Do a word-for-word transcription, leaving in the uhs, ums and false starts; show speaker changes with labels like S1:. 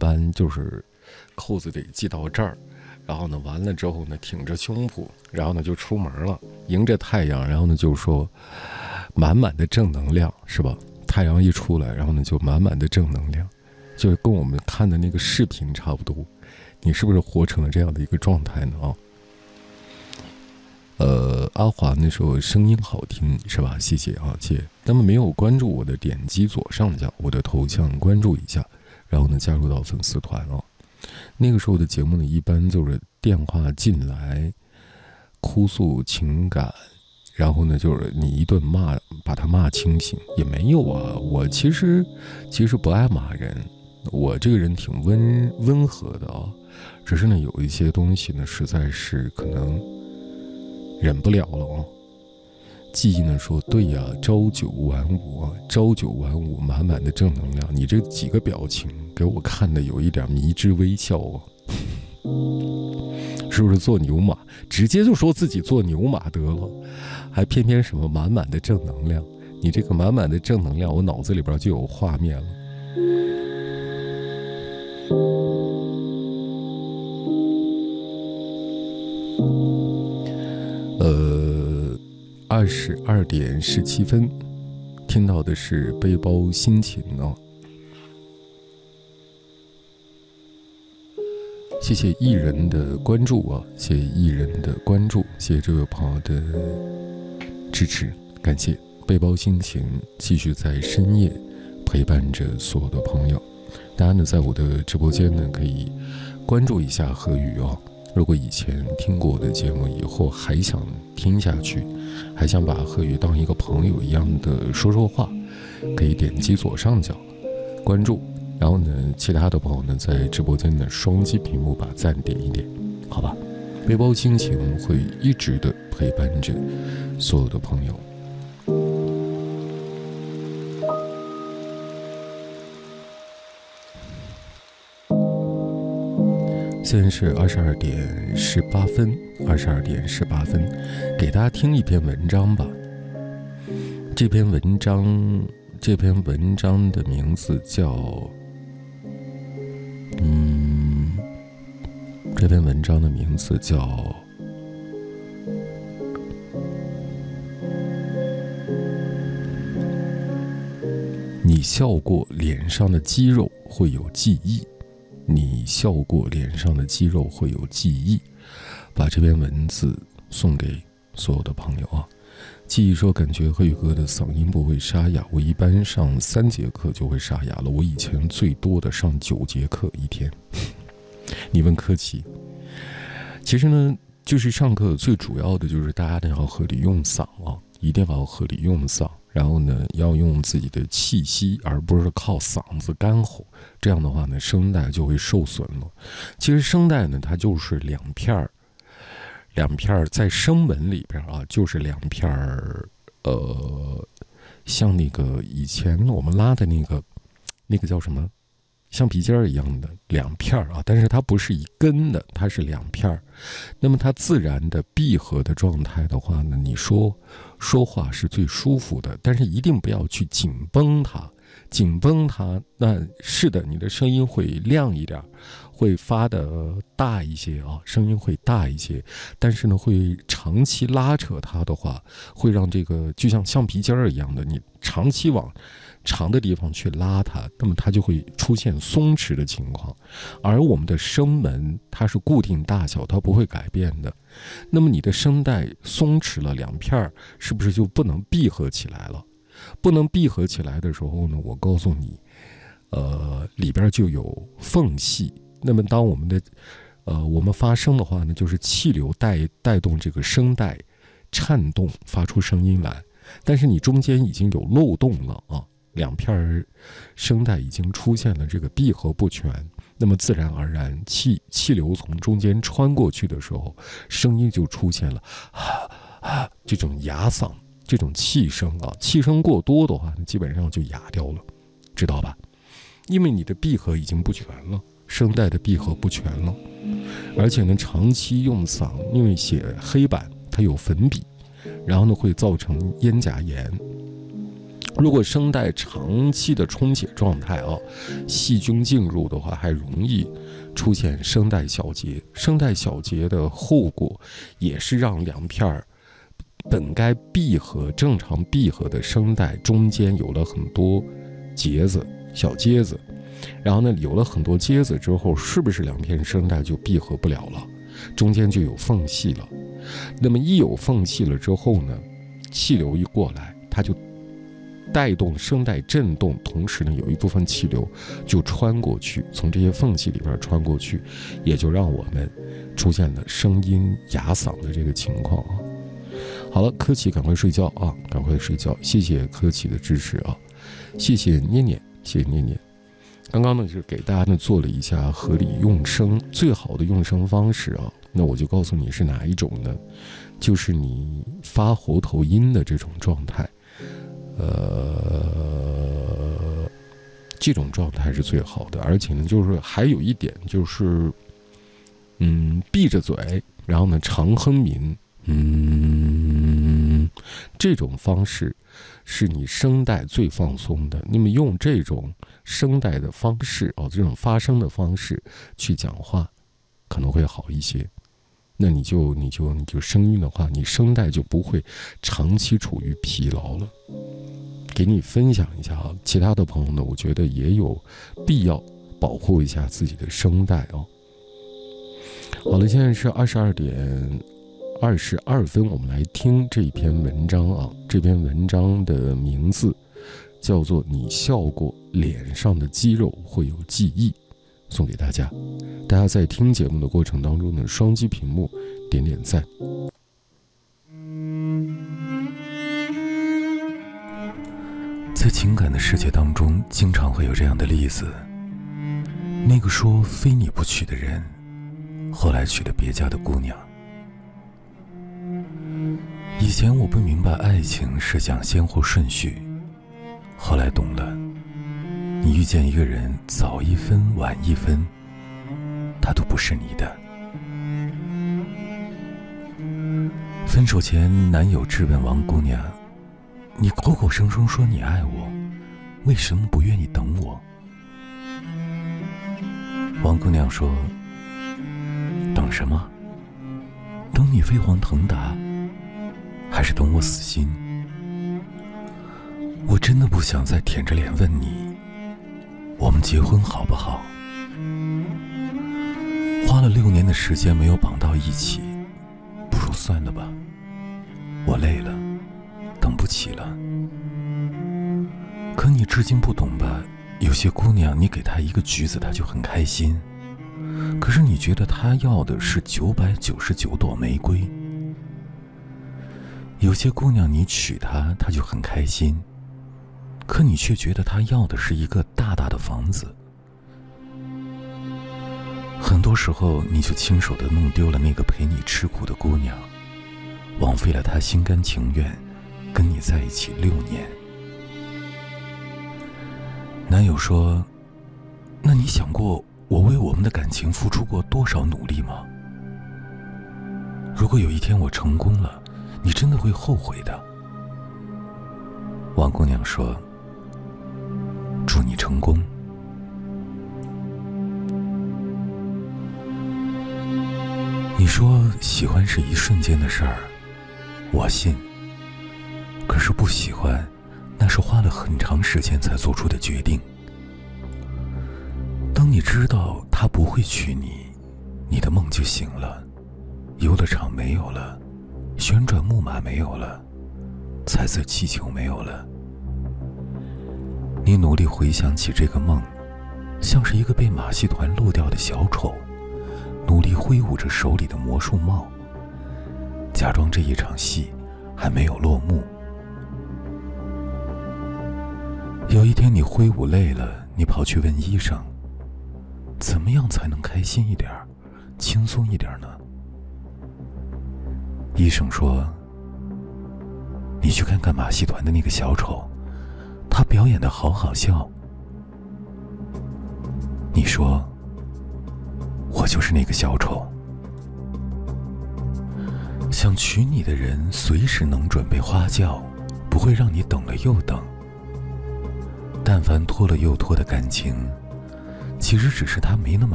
S1: 般就是扣子得系到这儿，然后呢完了之后呢挺着胸脯，然后呢就出门了，迎着太阳，然后呢就说满满的正能量，是吧？太阳一出来，然后呢就满满的正能量，就是跟我们看的那个视频差不多。你是不是活成了这样的一个状态呢？啊，呃，阿华那时候声音好听，是吧？谢谢啊，谢谢。那么没有关注我的，点击左上角我的头像关注一下，然后呢加入到粉丝团啊。那个时候的节目呢，一般就是电话进来，哭诉情感，然后呢就是你一顿骂，把他骂清醒，也没有啊。我其实其实不爱骂人，我这个人挺温温和的啊。只是呢，有一些东西呢，实在是可能忍不了了啊。记忆呢说，对呀、啊，朝九晚五啊，朝九晚五，满满的正能量。你这几个表情给我看的有一点迷之微笑啊，是不是做牛马？直接就说自己做牛马得了，还偏偏什么满满的正能量？你这个满满的正能量，我脑子里边就有画面了。呃，二十二点十七分，听到的是背包心情哦。谢谢艺人的关注啊，谢谢艺人的关注，谢谢这位朋友的支持，感谢。背包心情继续在深夜陪伴着所有的朋友。大家呢，在我的直播间呢，可以关注一下何宇哦。如果以前听过我的节目，以后还想听下去，还想把何宇当一个朋友一样的说说话，可以点击左上角关注。然后呢，其他的朋友呢，在直播间的双击屏幕把赞点一点，好吧？背包心情会一直的陪伴着所有的朋友。现在是二十二点十八分，二十二点十八分，给大家听一篇文章吧。这篇文章，这篇文章的名字叫，嗯，这篇文章的名字叫，你笑过，脸上的肌肉会有记忆。你笑过，脸上的肌肉会有记忆。把这篇文字送给所有的朋友啊。记忆说，感觉何宇哥的嗓音不会沙哑，我一般上三节课就会沙哑了，我以前最多的上九节课一天。你问柯奇，其实呢，就是上课最主要的就是大家呢要合理用嗓啊，一定要合理用嗓。然后呢，要用自己的气息，而不是靠嗓子干吼。这样的话呢，声带就会受损了。其实声带呢，它就是两片儿，两片儿在声纹里边啊，就是两片儿，呃，像那个以前我们拉的那个，那个叫什么，橡皮筋儿一样的两片儿啊，但是它不是一根的，它是两片儿。那么它自然的闭合的状态的话呢，你说说话是最舒服的，但是一定不要去紧绷它，紧绷它，那是的，你的声音会亮一点，会发的大一些啊，声音会大一些，但是呢，会长期拉扯它的话，会让这个就像橡皮筋儿一样的，你长期往长的地方去拉它，那么它就会出现松弛的情况。而我们的声门它是固定大小，它不会改变的。那么你的声带松弛了两片儿，是不是就不能闭合起来了？不能闭合起来的时候呢，我告诉你，呃，里边就有缝隙。那么当我们的呃我们发声的话呢，就是气流带带动这个声带颤动，发出声音来。但是你中间已经有漏洞了啊，两片声带已经出现了这个闭合不全，那么自然而然气气流从中间穿过去的时候，声音就出现了啊啊这种哑嗓，这种气声啊，气声过多的话，基本上就哑掉了，知道吧？因为你的闭合已经不全了，声带的闭合不全了，而且呢，长期用嗓，因为写黑板它有粉笔。然后呢，会造成咽颊炎， 如果声带长期的充血状态啊，细菌进入的话，还容易出现声带小结。声带小结的后果也是让两片本该闭合、正常闭合的声带中间有了很多结子、小结子。然后呢，有了很多结子之后，是不是两片声带就闭合不了了？中间就有缝隙了。那么一有缝隙了之后呢，气流一过来，它就带动声带震动，同时呢，有一部分气流就穿过去，从这些缝隙里边穿过去，也就让我们出现了声音哑嗓的这个情况啊。好了，柯奇赶快睡觉啊，赶快睡觉，谢谢柯奇的支持啊，谢谢念念，谢谢念念。刚刚呢，就是给大家呢做了一下合理用声最好的用声方式啊，那我就告诉你是哪一种呢？就是你发喉头音的这种状态，呃，这种状态是最好的，而且呢，就是还有一点就是，嗯，闭着嘴，然后呢长哼鸣，嗯，这种方式是你声带最放松的。那么用这种声带的方式哦，这种发声的方式去讲话，可能会好一些。那你就你就你就声音的话，你声带就不会长期处于疲劳了。给你分享一下啊，其他的朋友呢，我觉得也有必要保护一下自己的声带哦。好了，现在是二十二点二十二分，我们来听这篇文章啊。这篇文章的名字叫做《你笑过，脸上的肌肉会有记忆》，送给大家。大家在听节目的过程当中呢，双击屏幕点点赞。
S2: 在情感的世界当中，经常会有这样的例子：那个说非你不娶的人，后来娶了别家的姑娘。以前我不明白爱情是讲先后顺序，后来懂了。你遇见一个人，早一分晚一分，他都不是你的。分手前，男友质问王姑娘：你口口声声说你爱我，为什么不愿意等我？王姑娘说：等什么？等你飞黄腾达，还是等我死心？我真的不想再舔着脸问你，我们结婚好不好？花了六年的时间没有绑到一起，不如算了吧。我累了，等不起了。可你至今不懂吧？有些姑娘，你给她一个橘子，她就很开心。可是你觉得她要的是九百九十九朵玫瑰。有些姑娘，你娶她，她就很开心。可你却觉得她要的是一个大大的房子。很多时候，你就亲手的弄丢了那个陪你吃苦的姑娘，枉费了她心甘情愿跟你在一起六年。男友说：那你想过我为我们的感情付出过多少努力吗？如果有一天我成功了，你真的会后悔的。王姑娘说：祝你成功。你说喜欢是一瞬间的事儿，我信。可是不喜欢，那是花了很长时间才做出的决定。当你知道他不会娶你，你的梦就醒了，游乐场没有了，旋转木马没有了，彩色气球没有了。你努力回想起这个梦，像是一个被马戏团漏掉的小丑，努力挥舞着手里的魔术帽，假装这一场戏还没有落幕。有一天你挥舞累了，你跑去问医生，怎么样才能开心一点，轻松一点呢？医生说：你去看看马戏团的那个小丑，他表演得好好笑。你说：我就是那个小丑。想娶你的人随时能准备花轿，不会让你等了又等， 但凡拖了又拖的感情，其实只是他没那么